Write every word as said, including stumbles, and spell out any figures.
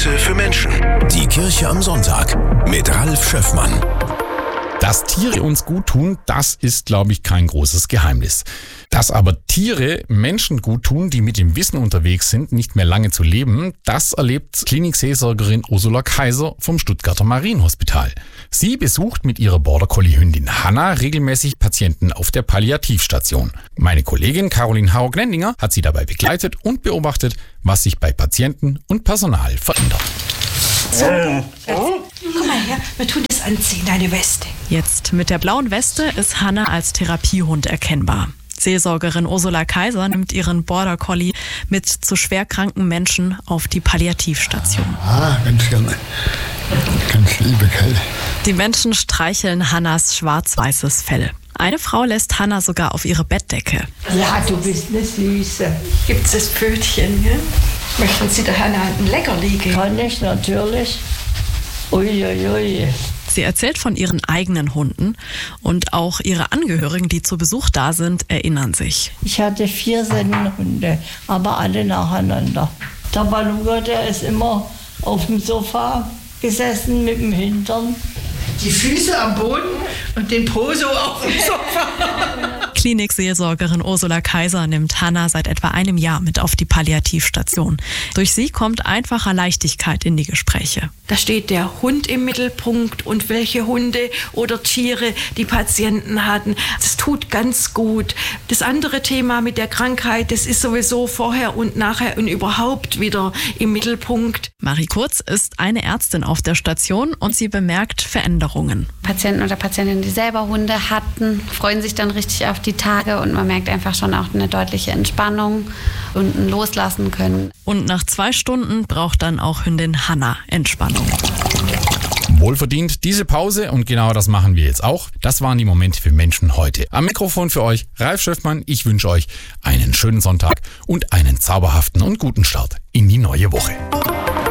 Grüße für Menschen. Die Kirche am Sonntag mit Ralf Schöffmann. Dass Tiere uns gut tun, das ist, glaube ich, kein großes Geheimnis. Dass aber Tiere Menschen gut tun, die mit dem Wissen unterwegs sind, nicht mehr lange zu leben, das erlebt Klinikseelsorgerin Ursula Kaiser vom Stuttgarter Marienhospital. Sie besucht mit ihrer Border Collie Hündin Hannah regelmäßig Patienten auf der Palliativstation. Meine Kollegin Caroline Hauer-Glendinger hat sie dabei begleitet und beobachtet, was sich bei Patienten und Personal verändert. So, komm mal her, wir tun das anziehen, deine Weste. Jetzt mit der blauen Weste ist Hannah als Therapiehund erkennbar. Seelsorgerin Ursula Kaiser nimmt ihren Border Collie mit zu schwerkranken Menschen auf die Palliativstation. Ah, ganz gerne. Ganz liebe Kerl. Die Menschen streicheln Hannahs schwarz-weißes Fell. Eine Frau lässt Hannah sogar auf ihre Bettdecke. Ja, du bist eine Süße. Gibt's das Pfötchen, ja? Möchten Sie der Hannah ein Leckerli geben? Kann ich, natürlich. Uiuiui. Ui, ui. Sie erzählt von ihren eigenen Hunden und auch ihre Angehörigen, die zu Besuch da sind, erinnern sich. Ich hatte vier Sennenhunde, aber alle nacheinander. Der Baluga, der ist immer auf dem Sofa gesessen mit dem Hintern. Die Füße am Boden und den Po so auf dem Sofa. Klinikseelsorgerin Ursula Kaiser nimmt Hannah seit etwa einem Jahr mit auf die Palliativstation. Durch sie kommt einfacher Leichtigkeit in die Gespräche. Da steht der Hund im Mittelpunkt und welche Hunde oder Tiere die Patienten hatten. Das tut ganz gut. Das andere Thema mit der Krankheit, das ist sowieso vorher und nachher und überhaupt wieder im Mittelpunkt. Marie Kurz ist eine Ärztin auf der Station und sie bemerkt Veränderungen. Patienten oder Patientinnen, die selber Hunde hatten, freuen sich dann richtig auf die Tage und man merkt einfach schon auch eine deutliche Entspannung und ein Loslassen können. Und nach zwei Stunden braucht dann auch Hündin Hannah Entspannung. Wohlverdient diese Pause und genau das machen wir jetzt auch. Das waren die Momente für Menschen heute. Am Mikrofon für euch Ralf Schöffmann. Ich wünsche euch einen schönen Sonntag und einen zauberhaften und guten Start in die neue Woche.